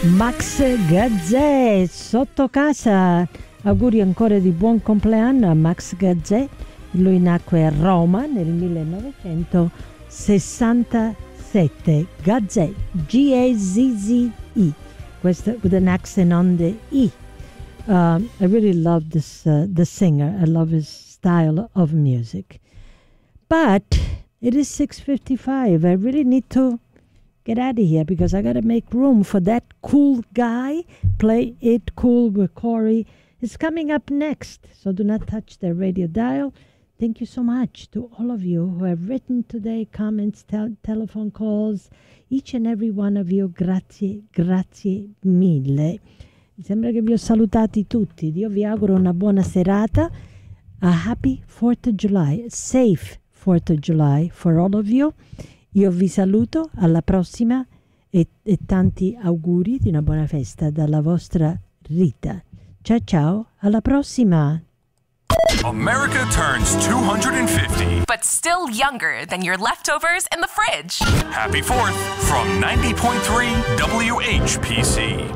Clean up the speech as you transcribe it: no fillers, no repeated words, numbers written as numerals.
Max Gazzè sotto casa. Auguri ancora di buon compleanno a Max Gazzè. Lui nacque a Roma nel 1967. Gazzè, Gazze, questo with an accent on the E. I really love this the singer. I love his style of music. But it is 6:55. I really need to get out of here because I got to make room for that cool guy. Play It Cool with Corey. It's coming up next, so do not touch the radio dial. Thank you so much to all of you who have written today, comments, telephone calls, each and every one of you. Grazie, grazie mille. Mi sembra che vi ho salutati tutti. Io vi auguro una buona serata. A happy 4th of July, safe 4th of July for all of you. Io vi saluto, alla prossima e tanti auguri di una buona festa dalla vostra Rita. Ciao ciao, alla prossima! America turns 250, but still younger than your leftovers in the fridge. Happy 4th from 90.3 WHPC.